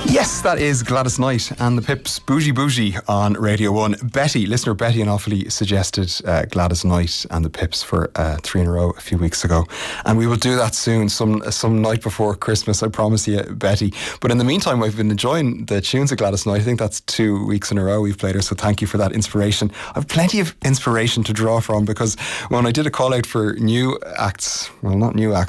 Yes, that is Gladys Knight and the Pips, Bougie Bougie on Radio 1. Listener Betty and Offaly suggested Gladys Knight and the Pips for 3 in a row a few weeks ago. And we will do that soon, some night before Christmas, I promise you, Betty. But in the meantime, I've been enjoying the tunes of Gladys Knight. I think that's 2 weeks in a row we've played her, so thank you for that inspiration. I've plenty of inspiration to draw from, because when I did a call out for new acts, well, not new acts,